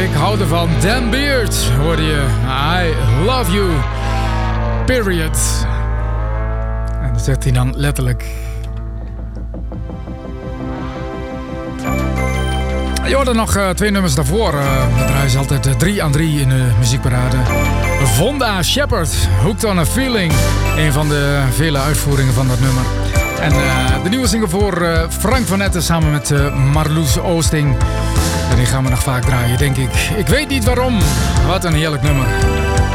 Ik hou ervan. Dan Beard hoorde je. I love you. Period. En dat zegt hij dan letterlijk. Je hoorde nog 2 nummers daarvoor. We draaien altijd 3 aan 3 in de muziekparade. Vonda Shepard, Hooked on a Feeling. Een van de vele uitvoeringen van dat nummer. En de nieuwe single voor Frank van Etten samen met Marloes Oosting. En die gaan we nog vaak draaien, denk ik. Ik weet niet waarom. Wat een heerlijk nummer.